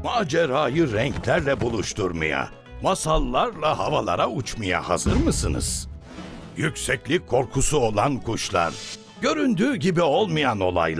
Macerayı renklerle buluşturmaya, masallarla havalara uçmaya hazır mısınız? Yükseklik korkusu olan kuşlar, göründüğü gibi olmayan olaylar.